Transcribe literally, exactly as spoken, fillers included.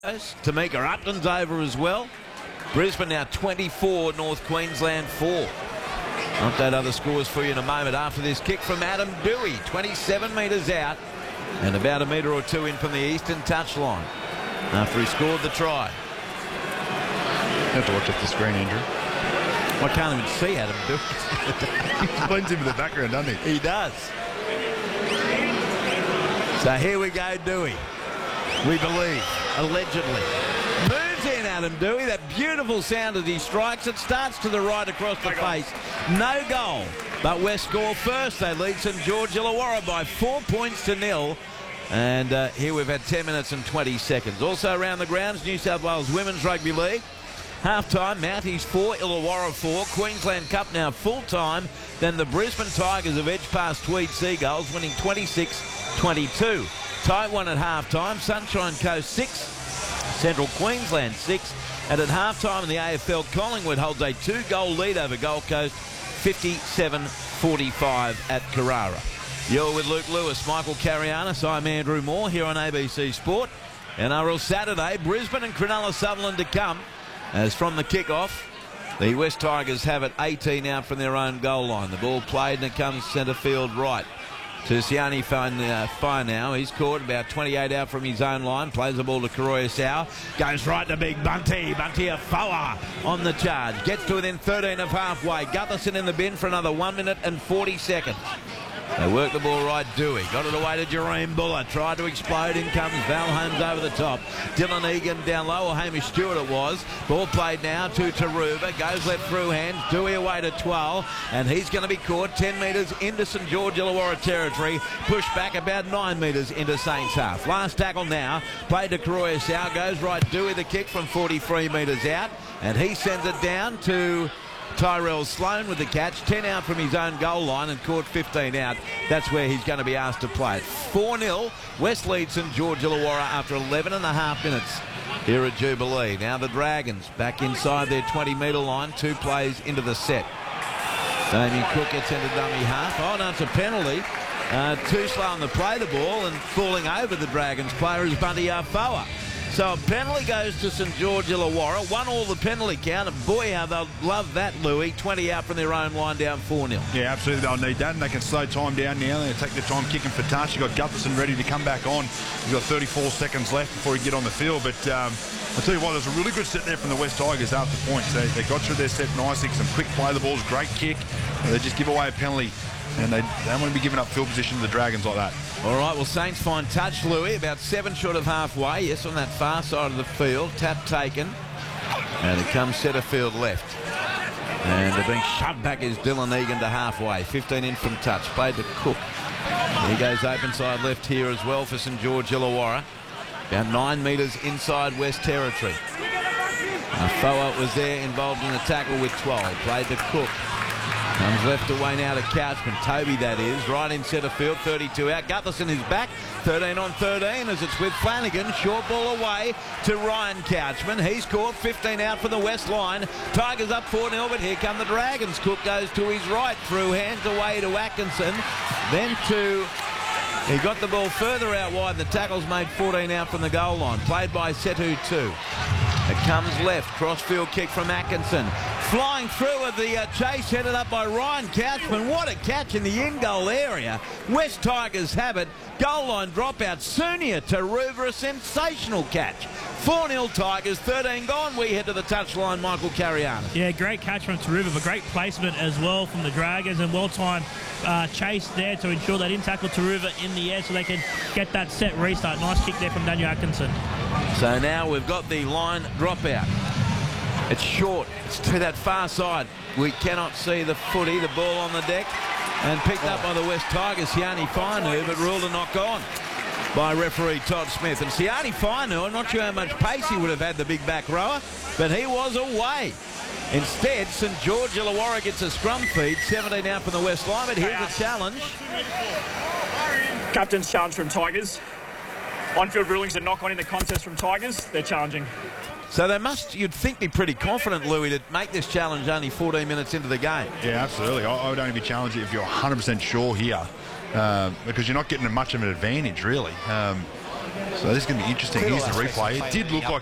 Tamika Upton's over as well. Brisbane now twenty-four, North Queensland four. I'll update other scores for you in a moment after this kick from Adam Doueihi, twenty-seven metres out and about a metre or two in from the eastern touchline after he scored the try. You have to watch off the screen, Andrew. I can't even see Adam Doueihi. He blends into the background, doesn't he? He does. So here we go, Doueihi. We believe, allegedly. Moves in Adam Doueihi. That beautiful sound as he strikes. It starts to the right across the face. No goal. But West score first. They lead St George Illawarra by four points to nil. And uh, here we've had ten minutes and twenty seconds. Also around the grounds, New South Wales Women's Rugby League. Half-time, Mounties four, Illawarra four. Queensland Cup now full-time. Then the Brisbane Tigers have edged past Tweed Seagulls, winning twenty-six twenty-two. Tight one at half-time. Sunshine Coast six, Central Queensland six. And at half-time in the A F L, Collingwood holds a two-goal lead over Gold Coast, fifty-seven forty-five at Carrara. You're with Luke Lewis, Michael Carianis. I'm Andrew Moore here on A B C Sport. N R L Saturday, Brisbane and Cronulla Sutherland to come. As from the kick-off, the West Tigers have it eighteen out from their own goal line. The ball played and it comes centre field right to Sione Fire now. He's caught about twenty-eight out from his own line. Plays the ball to Karoya Sau. Goes right to Big Bunty. Bunty Afoa on the charge. Gets to within thirteen of halfway. Gutherson in the bin for another one minute and forty seconds. They work the ball right, Doueihi. Got it away to Jareem Buller. Tried to explode. In comes Val Holmes over the top. Dylan Egan down low, or Hamish Stewart it was. Ball played now to Taruva. Goes left through hands. Doueihi away to twelve. And he's going to be caught ten metres into St George Illawarra territory. Pushed back about nine metres into Saints half. Last tackle now. Played to Karoya Sau. Goes right, Doueihi the kick from forty-three metres out. And he sends it down to Tyrell Sloan with the catch. ten out from his own goal line and caught fifteen out. That's where he's going to be asked to play it. four nil. West leads St George Illawarra after eleven and a half minutes here at Jubilee. Now the Dragons back inside their twenty metre line. Two plays into the set. Damien Cook gets into dummy half. Oh, no, it's a penalty. Uh, too slow on the play the ball, and falling over the Dragons player is Bunty Afoa. So a penalty goes to St George Illawarra. One all the penalty count. And boy, how they'll love that, Louis. twenty out from their own line, down four nil. Yeah, absolutely. They'll need that, and they can slow time down now. They'll take their time kicking for touch. You've got Gutherson ready to come back on. You've got thirty-four seconds left before he can get on the field. But um, I'll tell you what, there's a really good set there from the West Tigers after points. They, they got through their set nicely. Some quick play the balls, great kick. They just give away a penalty. And they don't want to be giving up field position to the Dragons like that. All right, well, Saints find touch, Louis, about seven short of halfway. Yes, on that far side of the field. Tap taken. And it comes centre field left. And they're being shoved back is Dylan Egan to halfway. fifteen in from touch. Played to Cook. He goes open side left here as well for St George Illawarra. About nine metres inside West Territory. Afoa was there involved in the tackle with twelve. Played to Cook. Comes left away now to Couchman. Toby, that is. Right in centre field. thirty-two out. Gutherson is back. thirteen on thirteen as it's with Flanagan. Short ball away to Ryan Couchman. He's caught. fifteen out from the West line. Tigers up four nil, but here come the Dragons. Cook goes to his right. Through hands away to Atkinson. Then to... He got the ball further out wide. The tackle's made fourteen out from the goal line. Played by Setu two. It comes left. Crossfield kick from Atkinson. Flying through at the uh, chase, headed up by Ryan Couchman. What a catch in the in-goal area. West Tigers have it. Goal line dropout. Sunia Taruva, a sensational catch. four nil Tigers, thirteen gone. We head to the touchline, Michael Carianis. Yeah, great catch from Taruva, but great placement as well from the Dragons, and well-timed uh, chase there to ensure they didn't tackle Taruva in the air so they can get that set restart. Nice kick there from Daniel Atkinson. So now we've got the line dropout. It's short. It's to that far side. We cannot see the footy. The ball on the deck and picked up by the West Tigers. Sione Fainu, but ruled a knock on by referee Todd Smith. And Sione Fainu, I'm not sure how much pace he would have had, the big back rower, but he was away. Instead, St George Illawarra gets a scrum feed. seventeen out from the West line, but here's a challenge. Captain's challenge from Tigers. On-field rulings and knock-on in the contest from Tigers. They're challenging. So they must, you'd think, be pretty confident, Louis, to make this challenge only fourteen minutes into the game. Yeah, absolutely. I, I would only be challenging if you're one hundred percent sure here, uh, because you're not getting much of an advantage, really. Um, So this is going to be interesting. Here's the replay. It did look like